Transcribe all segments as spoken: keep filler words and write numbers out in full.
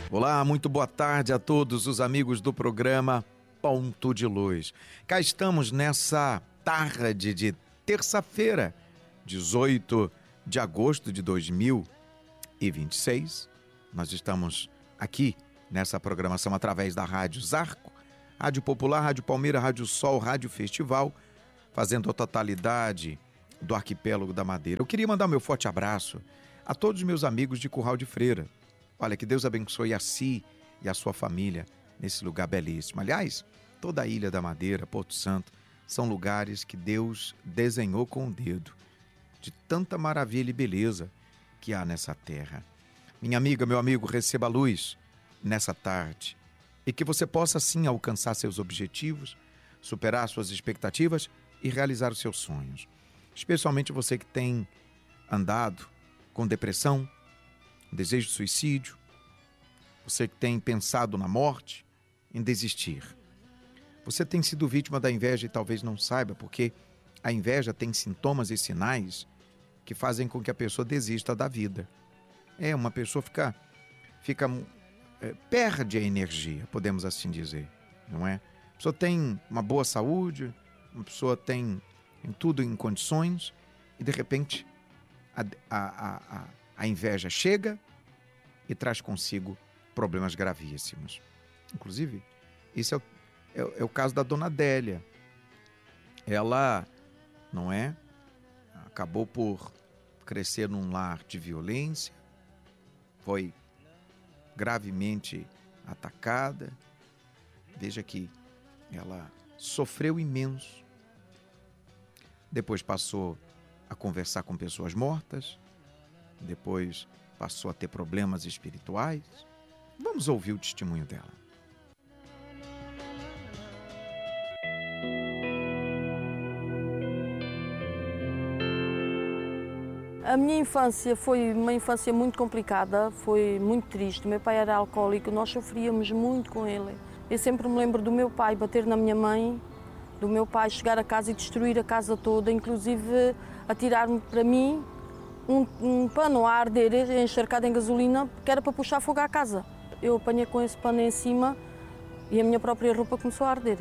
Olá, muito boa tarde a todos os amigos do programa Ponto de Luz. Cá estamos nessa tarde de terça-feira, dezoito de agosto de dois mil e vinte e seis. Nós estamos aqui nessa programação através da Rádio Zarco, Rádio Popular, Rádio Palmeira, Rádio Sol, Rádio Festival, fazendo a totalidade do arquipélago da Madeira. Eu queria mandar meu forte abraço a todos os meus amigos de Curral de Freira. Olha, que Deus abençoe a si e a sua família nesse lugar belíssimo. Aliás, toda a Ilha da Madeira, Porto Santo, são lugares que Deus desenhou com o dedo, de tanta maravilha e beleza que há nessa terra. Minha amiga, meu amigo, receba a luz nessa tarde e que você possa sim alcançar seus objetivos, superar suas expectativas e realizar os seus sonhos. Especialmente você que tem andado com depressão, desejo de suicídio, você que tem pensado na morte, em desistir. Você tem sido vítima da inveja e talvez não saiba, porque a inveja tem sintomas e sinais que fazem com que a pessoa desista da vida. É, uma pessoa fica, fica é, perde a energia, podemos assim dizer, não é? A pessoa tem uma boa saúde, uma pessoa tem, tem tudo em condições e de repente a, a, a, a inveja chega e traz consigo problemas gravíssimos. Inclusive, isso é, é, é o caso da dona Adélia. Ela, não é, acabou por crescer num lar de violência, foi gravemente atacada. Veja que ela sofreu imenso. Depois passou a conversar com pessoas mortas, depois passou a ter problemas espirituais. Vamos ouvir o testemunho dela. A minha infância foi uma infância muito complicada, foi muito triste. Meu pai era alcoólico, nós sofríamos muito com ele. Eu sempre me lembro do meu pai bater na minha mãe, do meu pai chegar a casa e destruir a casa toda, inclusive atirar-me para mim um, um pano a arder, encharcado em gasolina, que era para puxar fogo à casa. Eu apanhei com esse pano em cima e a minha própria roupa começou a arder.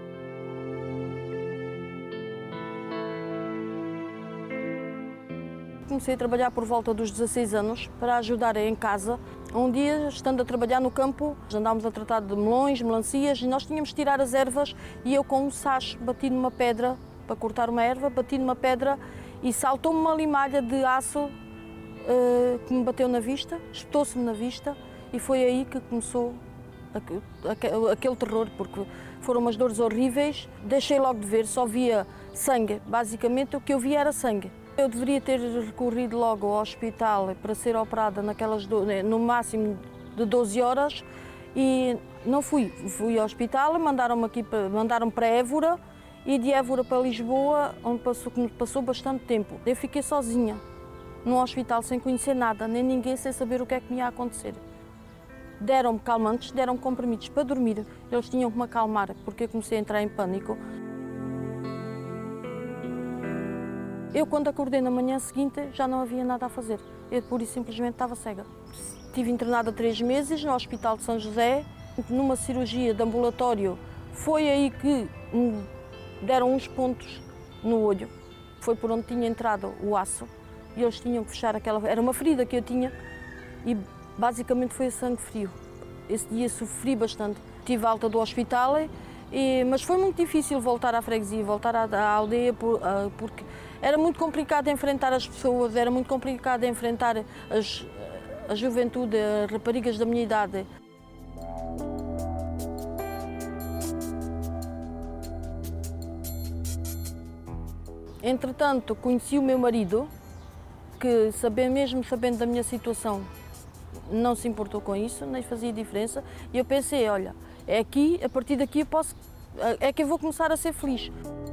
Comecei a trabalhar por volta dos dezasseis anos para ajudar em casa. Um dia, estando a trabalhar no campo, andávamos a tratar de melões, melancias e nós tínhamos de tirar as ervas e eu com um sacho bati numa pedra para cortar uma erva, bati numa pedra e saltou-me uma limalha de aço uh, que me bateu na vista, espetou-se-me na vista e foi aí que começou aquele terror, porque foram umas dores horríveis. Deixei logo de ver, só via sangue, basicamente o que eu via era sangue. Eu deveria ter recorrido logo ao hospital para ser operada naquelas do... no máximo de doze horas e não fui. Fui ao hospital, mandaram-me aqui para... mandaram-me para Évora e de Évora para Lisboa, onde passou, passou bastante tempo. Eu fiquei sozinha num hospital sem conhecer nada, nem ninguém, sem saber o que é que me ia acontecer. Deram-me calmantes, deram-me comprimidos para dormir. Eles tinham que me acalmar porque eu comecei a entrar em pânico. Eu, quando acordei na manhã seguinte, já não havia nada a fazer. Eu, pura e simplesmente, estava cega. Estive internada três meses no Hospital de São José, numa cirurgia de ambulatório. Foi aí que me deram uns pontos no olho. Foi por onde tinha entrado o aço e eles tinham que fechar aquela... Era uma ferida que eu tinha e, basicamente, foi a sangue frio. Esse dia sofri bastante. Tive alta do hospital, e, mas foi muito difícil voltar à freguesia, voltar à, à aldeia, por, uh, porque... Era muito complicado enfrentar as pessoas, era muito complicado enfrentar as, a juventude, as raparigas da minha idade. Entretanto, conheci o meu marido, que sabendo, mesmo sabendo da minha situação, não se importou com isso, nem fazia diferença. E eu pensei, olha, é aqui, a partir daqui eu posso, é que eu vou começar a ser feliz.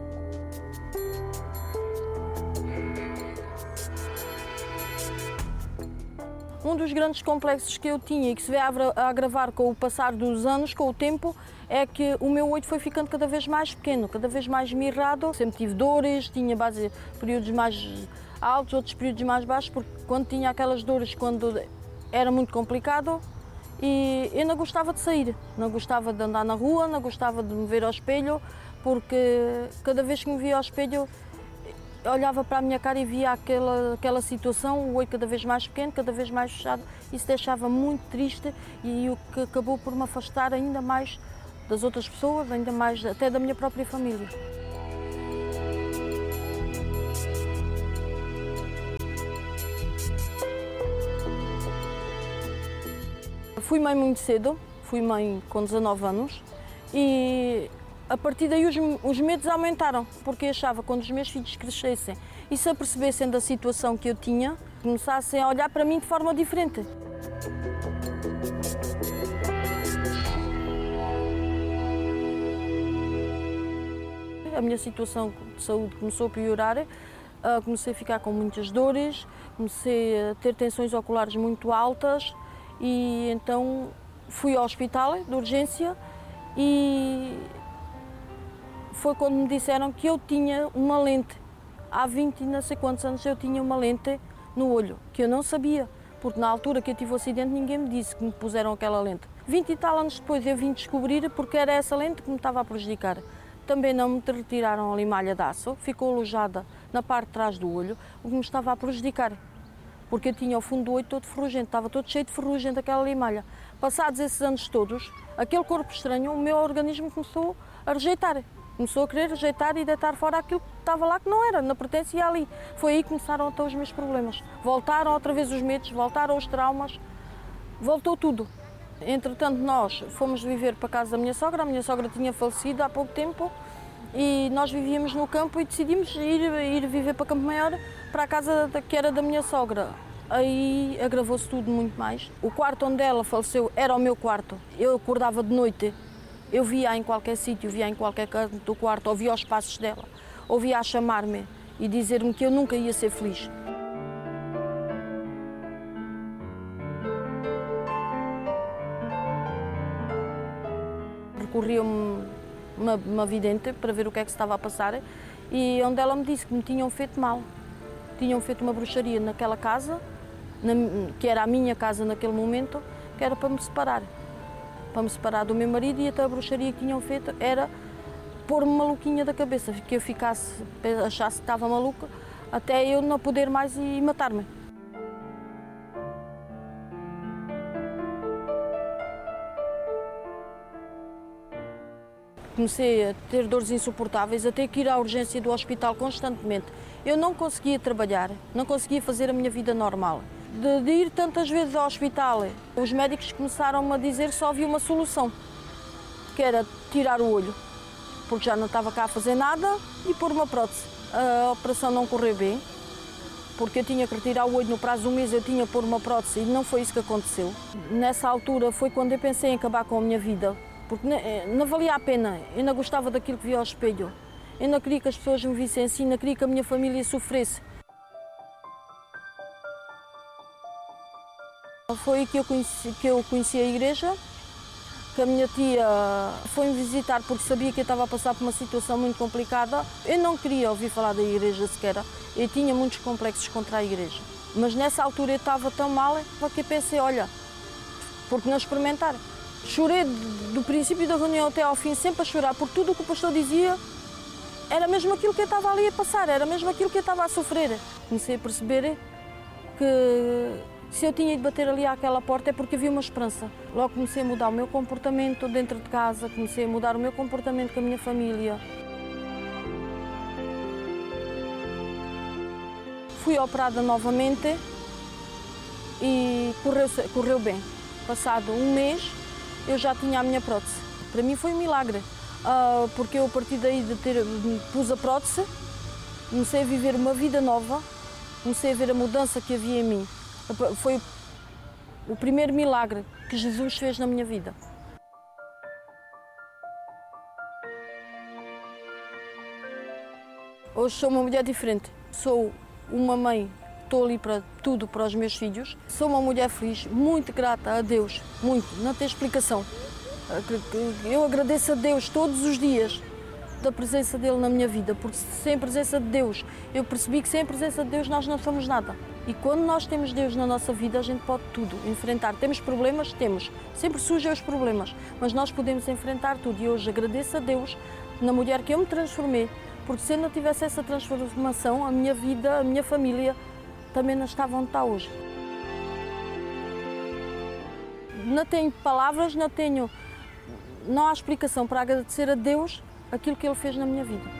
Um dos grandes complexos que eu tinha e que se vê a agravar com o passar dos anos, com o tempo, é que o meu olho foi ficando cada vez mais pequeno, cada vez mais mirrado. Sempre tive dores, tinha base, períodos mais altos, outros períodos mais baixos, porque quando tinha aquelas dores, quando era muito complicado, e eu não gostava de sair, não gostava de andar na rua, não gostava de me ver ao espelho, porque cada vez que me via ao espelho, olhava para a minha cara e via aquela, aquela situação, o olho cada vez mais pequeno, cada vez mais fechado. Isso deixava muito triste e o que acabou por me afastar ainda mais das outras pessoas, ainda mais até da minha própria família. Fui mãe muito cedo, fui mãe com dezanove anos e a partir daí os, os medos aumentaram, porque eu achava que quando os meus filhos crescessem e se apercebessem da situação que eu tinha, começassem a olhar para mim de forma diferente. A minha situação de saúde começou a piorar, comecei a ficar com muitas dores, comecei a ter tensões oculares muito altas e então fui ao hospital de urgência e foi quando me disseram que eu tinha uma lente. Há vinte e não sei quantos anos eu tinha uma lente no olho, que eu não sabia, porque na altura que eu tive o acidente ninguém me disse que me puseram aquela lente. vinte e tal anos depois eu vim descobrir porque era essa lente que me estava a prejudicar. Também não me retiraram a limalha de aço, ficou alojada na parte de trás do olho, o que me estava a prejudicar, porque eu tinha o fundo do olho todo ferrugento, estava todo cheio de ferrugem daquela limalha. Passados esses anos todos, aquele corpo estranho, o meu organismo começou a rejeitar. Começou a querer rejeitar e deitar fora aquilo que estava lá que não era, não pertencia ali. Foi aí que começaram até os meus problemas. Voltaram outra vez os medos, voltaram os traumas, voltou tudo. Entretanto, nós fomos viver para a casa da minha sogra, a minha sogra tinha falecido há pouco tempo e nós vivíamos no campo e decidimos ir, ir viver para Campo Maior, para a casa que era da minha sogra. Aí agravou-se tudo muito mais. O quarto onde ela faleceu era o meu quarto. Eu acordava de noite. Eu via em qualquer sítio, via em qualquer canto do quarto, ouvia os passos dela, ouvia a chamar-me e dizer-me que eu nunca ia ser feliz. Recorri-me uma, uma vidente para ver o que é que se estava a passar e onde ela me disse que me tinham feito mal. Tinham feito uma bruxaria naquela casa, na, que era a minha casa naquele momento, que era para me separar. Para me separar do meu marido e até a bruxaria que tinham feito era pôr-me maluquinha da cabeça, que eu ficasse, achasse que estava maluca, até eu não poder mais e matar-me. Comecei a ter dores insuportáveis, a ter que ir à urgência do hospital constantemente. Eu não conseguia trabalhar, não conseguia fazer a minha vida normal. De, de ir tantas vezes ao hospital, os médicos começaram-me a dizer que só havia uma solução, que era tirar o olho, porque já não estava cá a fazer nada e pôr uma prótese. A operação não correu bem, porque eu tinha que retirar o olho no prazo de um mês, eu tinha que pôr uma prótese e não foi isso que aconteceu. Nessa altura foi quando eu pensei em acabar com a minha vida, porque não, não valia a pena, eu não gostava daquilo que via ao espelho, eu não queria que as pessoas me vissem assim, não queria que a minha família sofresse. Foi aí que eu conheci, que eu conheci a igreja, que a minha tia foi-me visitar porque sabia que eu estava a passar por uma situação muito complicada. Eu não queria ouvir falar da igreja sequer, eu tinha muitos complexos contra a igreja. Mas nessa altura eu estava tão mal que eu pensei, olha, por que não experimentar? Chorei do princípio da reunião até ao fim, sempre a chorar, porque tudo o que o pastor dizia era mesmo aquilo que eu estava ali a passar, era mesmo aquilo que eu estava a sofrer. Comecei a perceber que se eu tinha de bater ali àquela porta é porque havia uma esperança. Logo comecei a mudar o meu comportamento dentro de casa, comecei a mudar o meu comportamento com a minha família. Fui operada novamente e correu, correu bem. Passado um mês eu já tinha a minha prótese. Para mim foi um milagre, porque eu a partir daí de ter, pus a prótese, comecei a viver uma vida nova, comecei a ver a mudança que havia em mim. Foi o primeiro milagre que Jesus fez na minha vida. Hoje sou uma mulher diferente. Sou uma mãe, estou ali para tudo para os meus filhos. Sou uma mulher feliz, muito grata a Deus, muito, não tem explicação. Eu agradeço a Deus todos os dias da presença dele na minha vida, porque sem a presença de Deus, eu percebi que sem a presença de Deus nós não somos nada. E quando nós temos Deus na nossa vida, a gente pode tudo, enfrentar. Temos problemas? Temos. Sempre surgem os problemas, mas nós podemos enfrentar tudo. E hoje agradeço a Deus na mulher que eu me transformei, porque se eu não tivesse essa transformação, a minha vida, a minha família também não estava onde está hoje. Não tenho palavras, não tenho... Não há explicação para agradecer a Deus aquilo que Ele fez na minha vida.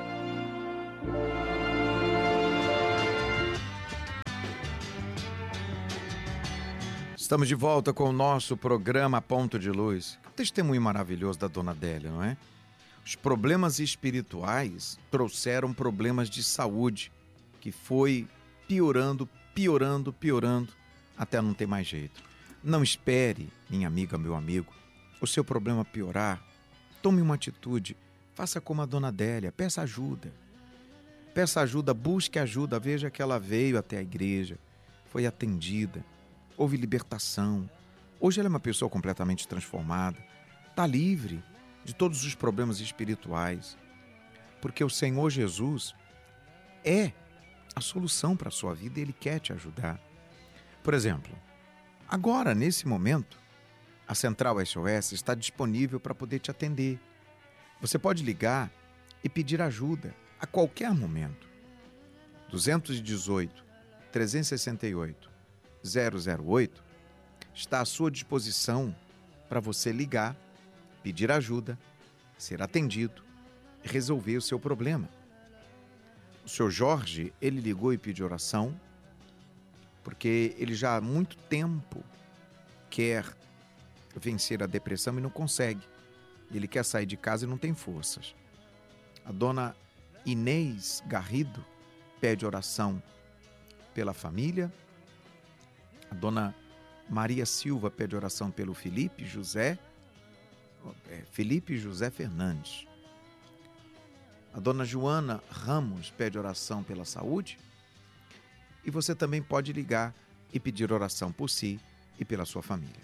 Estamos de volta com o nosso programa Ponto de Luz. Um testemunho maravilhoso da Dona Adélia, não é? Os problemas espirituais trouxeram problemas de saúde, que foi piorando, piorando, piorando, até não ter mais jeito. Não espere, minha amiga, meu amigo, o seu problema piorar. Tome uma atitude, faça como a Dona Adélia, peça ajuda. Peça ajuda, busque ajuda, veja que ela veio até a igreja, foi atendida, houve libertação. Hoje ela é uma pessoa completamente transformada, está livre de todos os problemas espirituais, porque o Senhor Jesus é a solução para a sua vida e Ele quer te ajudar. Por exemplo, agora, nesse momento, a Central S O S está disponível para poder te atender. Você pode ligar e pedir ajuda a qualquer momento. dois um oito, três seis oito, zero zero oito está à sua disposição para você ligar, pedir ajuda, ser atendido e resolver o seu problema. O senhor Jorge, ele ligou e pediu oração, porque ele já há muito tempo quer vencer a depressão e não consegue. Ele quer sair de casa e não tem forças. A dona Inês Garrido pede oração pela família. A dona Maria Silva pede oração pelo Felipe José, é, Felipe José Fernandes. A dona Joana Ramos pede oração pela saúde. E você também pode ligar e pedir oração por si e pela sua família.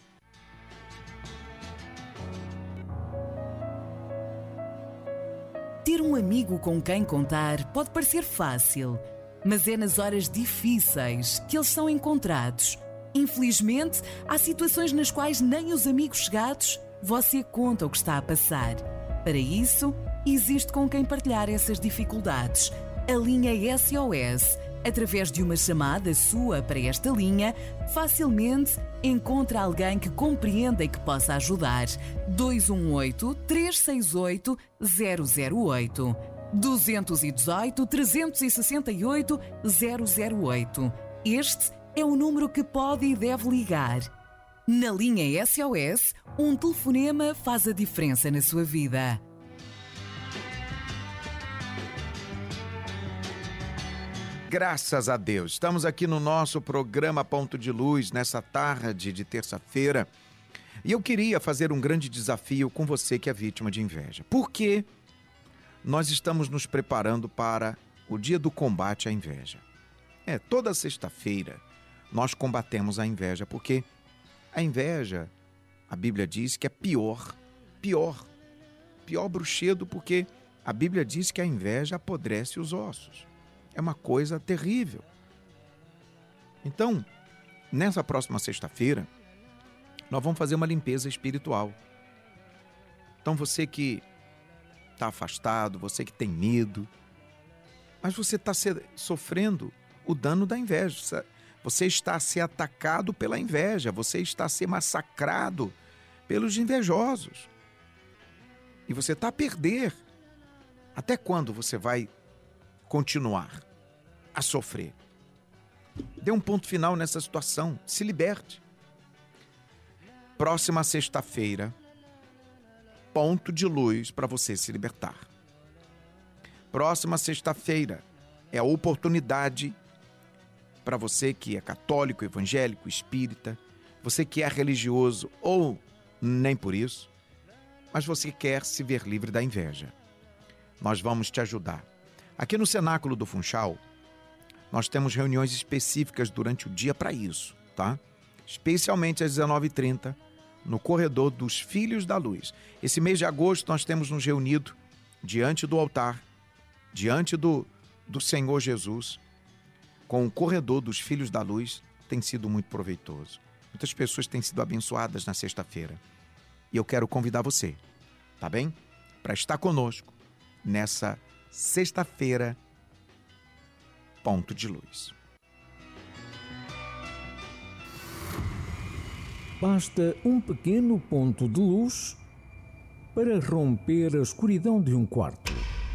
Ter um amigo com quem contar pode parecer fácil, mas é nas horas difíceis que eles são encontrados. Infelizmente, há situações nas quais nem os amigos chegados você conta o que está a passar. Para isso, existe com quem partilhar essas dificuldades. A linha S O S, através de uma chamada sua para esta linha, facilmente encontra alguém que compreenda e que possa ajudar. dois um oito, três seis oito, zero zero oito. dois um oito, três seis oito, zero zero oito. Este é o número que pode e deve ligar. Na linha S O S, um telefonema faz a diferença na sua vida. Graças a Deus, estamos aqui no nosso programa Ponto de Luz, nessa tarde de terça-feira. E eu queria fazer um grande desafio com você que é vítima de inveja. Porque nós estamos nos preparando para o dia do combate à inveja. É, toda sexta-feira nós combatemos a inveja, porque a inveja, a Bíblia diz que é pior, pior, pior bruxedo, porque a Bíblia diz que a inveja apodrece os ossos. É uma coisa terrível. Então, nessa próxima sexta-feira, nós vamos fazer uma limpeza espiritual. Então, você que está afastado, você que tem medo, mas você está sofrendo o dano da inveja. Você está a ser atacado pela inveja, você está a ser massacrado pelos invejosos. E você está a perder. Até quando você vai continuar a sofrer? Dê um ponto final nessa situação, se liberte. Próxima sexta-feira, ponto de luz para você se libertar. Próxima sexta-feira é a oportunidade para você que é católico, evangélico, espírita, você que é religioso ou nem por isso, mas você quer se ver livre da inveja. Nós vamos te ajudar. Aqui no Cenáculo do Funchal, nós temos reuniões específicas durante o dia para isso, tá? Especialmente às dezenove e trinta, no corredor dos Filhos da Luz. Esse mês de agosto nós temos nos reunido diante do altar, diante do, do Senhor Jesus, com o corredor dos Filhos da Luz tem sido muito proveitoso. Muitas pessoas têm sido abençoadas na sexta-feira. E eu quero convidar você, tá bem? Para estar conosco nessa sexta-feira, Ponto de Luz. Basta um pequeno ponto de luz para romper a escuridão de um quarto.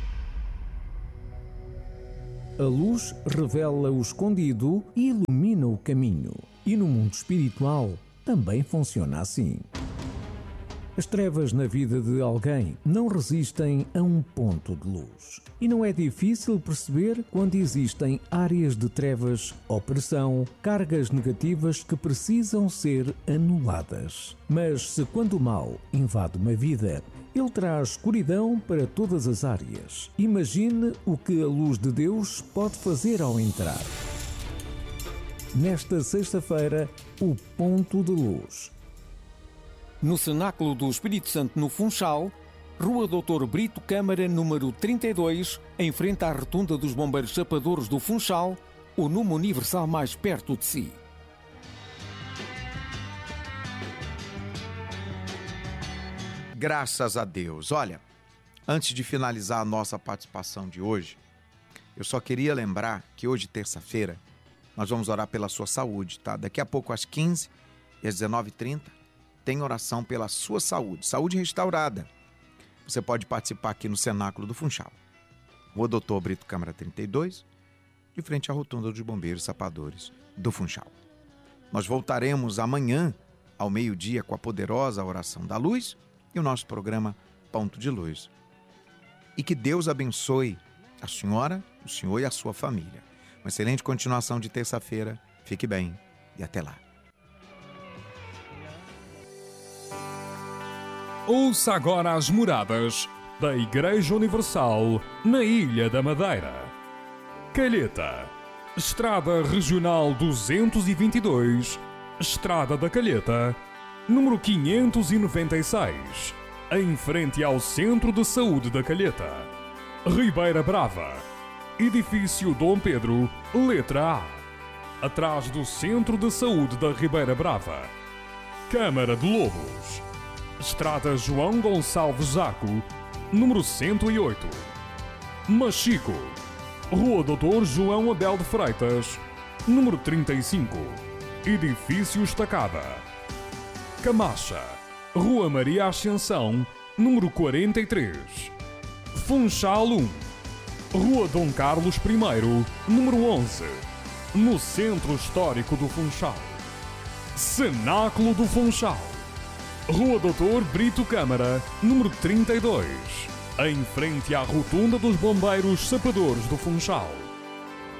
A luz revela o escondido e ilumina o caminho. E no mundo espiritual também funciona assim. As trevas na vida de alguém não resistem a um ponto de luz. E não é difícil perceber quando existem áreas de trevas, opressão, cargas negativas que precisam ser anuladas. Mas se quando o mal invade uma vida, ele traz escuridão para todas as áreas. Imagine o que a luz de Deus pode fazer ao entrar. Nesta sexta-feira, o ponto de luz. No Cenáculo do Espírito Santo, no Funchal, Rua doutor Brito Câmara, número trinta e dois, em frente à Rotunda dos Bombeiros Chapadores do Funchal, o número universal mais perto de si. Graças a Deus. Olha, antes de finalizar a nossa participação de hoje, eu só queria lembrar que hoje, terça-feira, nós vamos orar pela sua saúde, tá? Daqui a pouco, às quinze e às dezenove e trinta, tem oração pela sua saúde, saúde restaurada. Você pode participar aqui no Cenáculo do Funchal. Rua doutor Brito Câmara trinta e dois, de frente à Rotunda dos Bombeiros Sapadores do Funchal. Nós voltaremos amanhã, ao meio-dia, com a poderosa oração da luz e o nosso programa Ponto de Luz. E que Deus abençoe a senhora, o senhor e a sua família. Uma excelente continuação de terça-feira. Fique bem e até lá. Ouça agora as moradas da Igreja Universal na Ilha da Madeira. Calheta, Estrada Regional duzentos e vinte e dois, Estrada da Calheta, número quinhentos e noventa e seis, em frente ao Centro de Saúde da Calheta. Ribeira Brava, Edifício Dom Pedro, letra A, atrás do Centro de Saúde da Ribeira Brava. Câmara de Lobos, Estrada João Gonçalves Zaco, número cento e oito. Machico, Rua doutor João Abel de Freitas, número trinta e cinco, Edifício Estacada. Camacha, Rua Maria Ascensão, número quarenta e três. Funchal um, Rua Dom Carlos I, número onze, no Centro Histórico do Funchal. Cenáculo do Funchal, Rua doutor Brito Câmara, número trinta e dois, em frente à Rotunda dos Bombeiros Sapadores do Funchal.